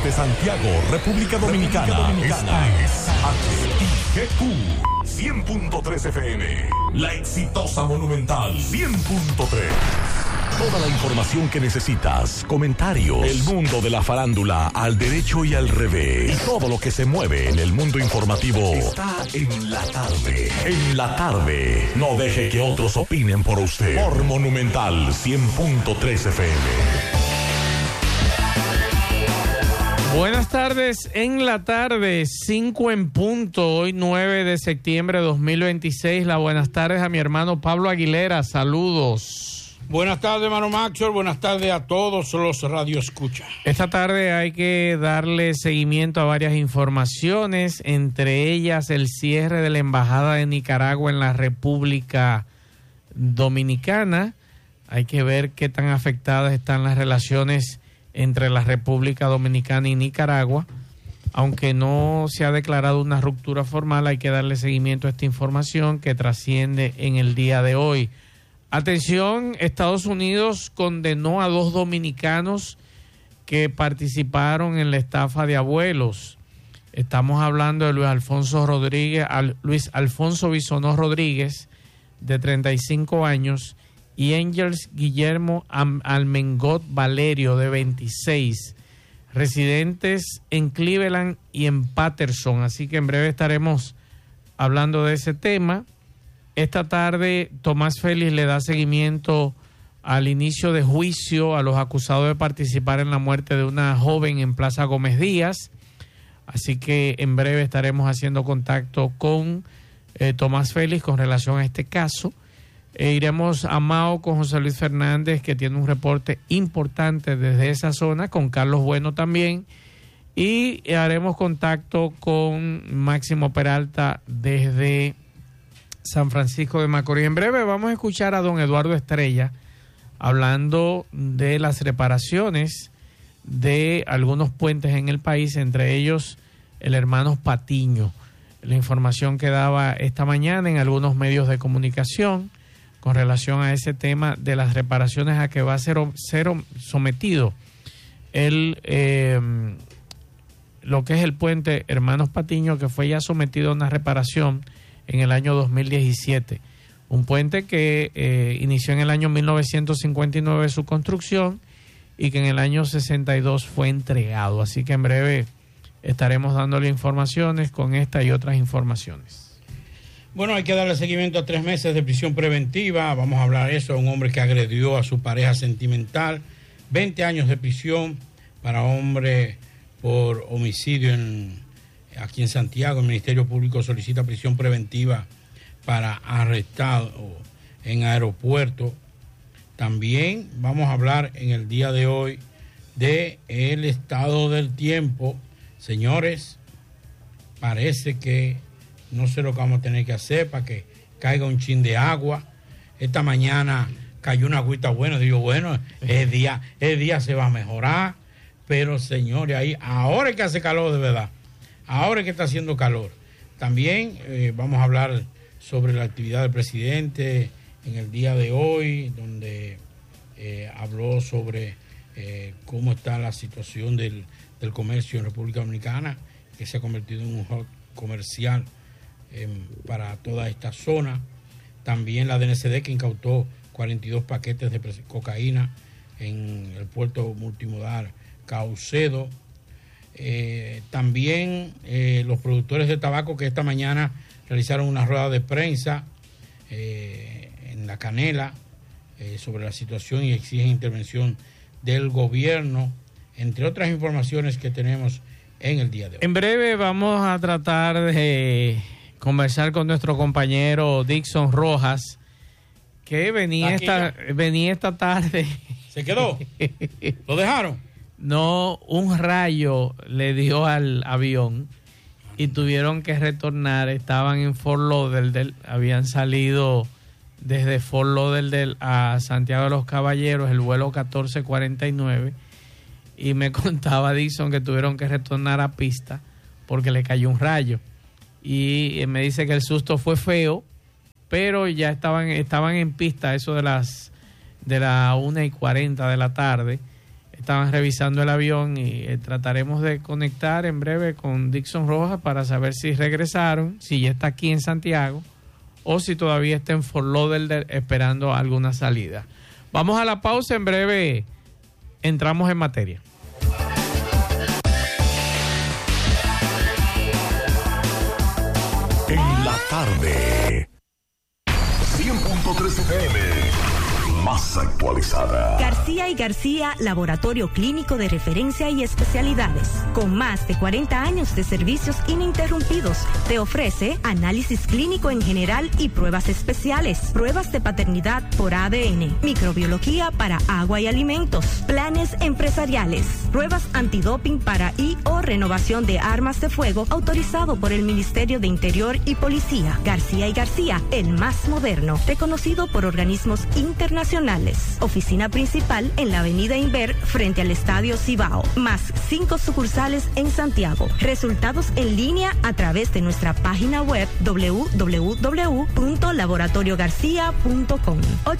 Desde Santiago, República Dominicana. Esta es HIGQ 100.3 FM. La exitosa Monumental 100.3. Toda la información que necesitas, comentarios, el mundo de la farándula al derecho y al revés, y todo lo que se mueve en el mundo informativo está en la tarde. En la tarde. No deje que otros opinen por usted. Por Monumental 100.3 FM. Buenas tardes, en la tarde, 5 en punto, hoy 9 de septiembre de 2026. Las buenas tardes a mi hermano Pablo Aguilera, saludos. Buenas tardes, hermano Maxwell, buenas tardes a todos los radioescuchas. Esta tarde hay que darle seguimiento a varias informaciones, entre ellas el cierre de la Embajada de Nicaragua en la República Dominicana. Hay que ver qué tan afectadas están las relaciones entre la República Dominicana y Nicaragua. Aunque no se ha declarado una ruptura formal, hay que darle seguimiento a esta información que trasciende en el día de hoy. Atención, Estados Unidos condenó a 2 dominicanos que participaron en la estafa de abuelos. Estamos hablando de Luis Alfonso Bisonó Rodríguez, de 35 años, y Ángels Guillermo Almengot Valerio, de 26, residentes en Cleveland y en Patterson. Así que en breve estaremos hablando de ese tema. Esta tarde Tomás Félix le da seguimiento al inicio de juicio a los acusados de participar en la muerte de una joven en Plaza Gómez Díaz. Así que en breve estaremos haciendo contacto con Tomás Félix con relación a este caso. Iremos a Mao con José Luis Fernández, que tiene un reporte importante desde esa zona, con Carlos Bueno también. Y haremos contacto con Máximo Peralta desde San Francisco de Macorís. En breve vamos a escuchar a don Eduardo Estrella hablando de las reparaciones de algunos puentes en el país, entre ellos el Hermanos Patiño. La información que daba esta mañana en algunos medios de comunicación con relación a ese tema de las reparaciones a que va a ser sometido lo que es el puente Hermanos Patiño, que fue ya sometido a una reparación en el año 2017. Un puente que inició en el año 1959 su construcción y que en el año 62 fue entregado. Así que en breve estaremos dándole informaciones con esta y otras informaciones. Bueno, hay que darle seguimiento a 3 meses de prisión preventiva. Vamos a hablar de eso, un hombre que agredió a su pareja sentimental. 20 años de prisión para hombre por homicidio aquí en Santiago. El Ministerio Público solicita prisión preventiva para arrestado en aeropuerto. También vamos a hablar en el día de hoy de el estado del tiempo. Señores, parece que no sé lo que vamos a tener que hacer para que caiga un chin de agua. Esta mañana cayó una agüita buena. Digo, bueno, el día se va a mejorar. Pero, señores, ahí ahora es que hace calor de verdad. Ahora es que está haciendo calor. También vamos a hablar sobre la actividad del presidente en el día de hoy, donde habló sobre cómo está la situación del comercio en República Dominicana, que se ha convertido en un hub comercial para toda esta zona. También la DNCD, que incautó 42 paquetes de cocaína en el puerto multimodal Caucedo. También los productores de tabaco, que esta mañana realizaron una rueda de prensa en La Canela sobre la situación y exigen intervención del gobierno, entre otras informaciones que tenemos en el día de hoy. En breve vamos a tratar de conversar con nuestro compañero Dixon Rojas, que venía esta tarde. ¿Se quedó? ¿Lo dejaron? No, un rayo le dio al avión y tuvieron que retornar. Estaban en Fort Lauderdale, habían salido desde Fort Lauderdale a Santiago de los Caballeros, el vuelo 1449, y me contaba Dixon que tuvieron que retornar a pista porque le cayó un rayo. Y me dice que el susto fue feo, pero ya estaban en pista, eso de la 1:40 de la tarde. estaban revisando el avión y trataremos de conectar en breve con Dixon Rojas para saber si regresaron, si ya está aquí en Santiago o si todavía está en Fort Lauderdale esperando alguna salida. Vamos a la pausa, en breve entramos en materia. En la tarde, 100.3 FM, más actualizada. García y García, laboratorio clínico de referencia y especialidades. Con más de 40 años de servicios ininterrumpidos, te ofrece análisis clínico en general y pruebas especiales, pruebas de paternidad por ADN, microbiología para agua y alimentos, planes empresariales, pruebas antidoping para y o renovación de armas de fuego autorizado por el Ministerio de Interior y Policía. García y García, el más moderno, reconocido por organismos internacionales. Oficina principal en la avenida Inver frente al Estadio Cibao, más 5 sucursales en Santiago. Resultados en línea a través de nuestra página web www.laboratoriogarcia.com,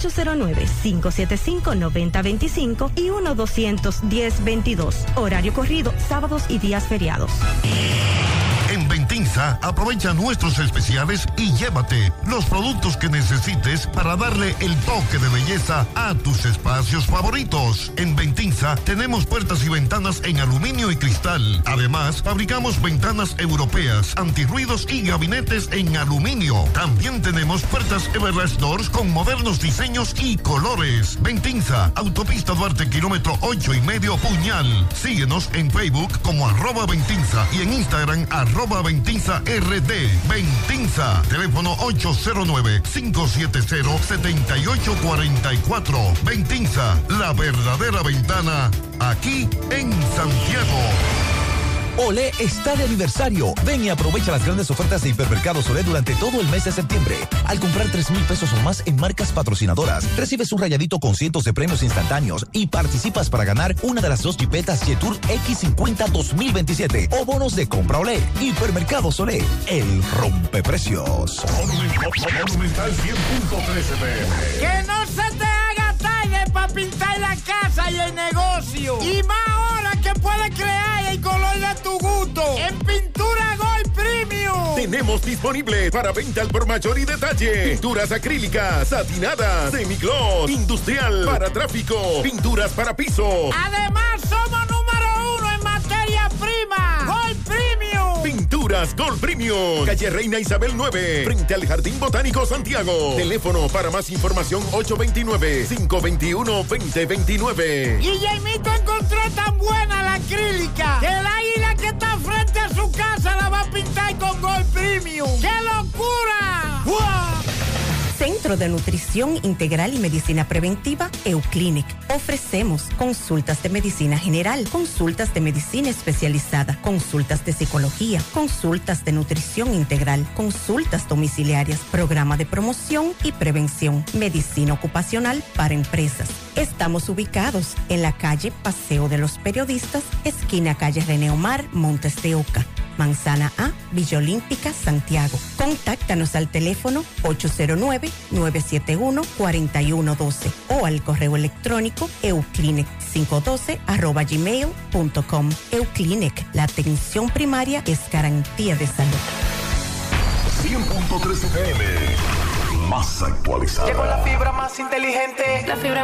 809-575-9025 y 1-210-22. Horario corrido, sábados y días feriados. En Ventinza, aprovecha nuestros especiales y llévate los productos que necesites para darle el toque de belleza a tus espacios favoritos. En Ventinza tenemos puertas y ventanas en aluminio y cristal. Además, fabricamos ventanas europeas, antirruidos y gabinetes en aluminio. También tenemos puertas Everlast Doors con modernos diseños y colores. Ventinza, Autopista Duarte, kilómetro 8,5 Puñal. Síguenos en Facebook como @Ventinza y en Instagram @VentinzaRD. Ventinza, teléfono 809-570-7844. Ventinza, la verdadera ventana, aquí en Santiago. Olé está de aniversario. Ven y aprovecha las grandes ofertas de Hipermercados Olé durante todo el mes de septiembre. Al comprar 3,000 pesos o más en marcas patrocinadoras, recibes un rayadito con cientos de premios instantáneos y participas para ganar una de las 2 jipetas Jetour X50 2027 o bonos de compra Olé. Hipermercados Olé, el rompeprecios. Monumental 100.3 FM. Que no se te haga tarde para pintar la casa y el negocio. Y más ahora que puedes crear el color de tu gusto. En Pintura Gold Premium. Tenemos disponible para venta al por mayor y detalle. Pinturas acrílicas, satinadas, semigloss, industrial, para tráfico, pinturas para piso. Además, somos número 1 en materia prima. Gold Premium. Pinturas Gold Premium. Calle Reina Isabel 9, frente al Jardín Botánico Santiago. Teléfono para más información 829-521-2029. Guillermito encontró tan buena la acrílica que el águila que está frente a su casa la va a pintar con Gold Premium. ¡Qué locura! ¡Wow! Centro de Nutrición Integral y Medicina Preventiva, Euclinic. Ofrecemos consultas de medicina general, consultas de medicina especializada, consultas de psicología, consultas de nutrición integral, consultas domiciliarias, programa de promoción y prevención, medicina ocupacional para empresas. Estamos ubicados en la calle Paseo de los Periodistas, esquina calle René Omar, Montes de Oca. Manzana A, Villa Olímpica, Santiago. Contáctanos al teléfono 809-971-4112 o al correo electrónico euclinic512@gmail.com. Euclinic, la atención primaria es garantía de salud. 100.3 FM, más actualizada. Llegó la fibra más inteligente. La fibra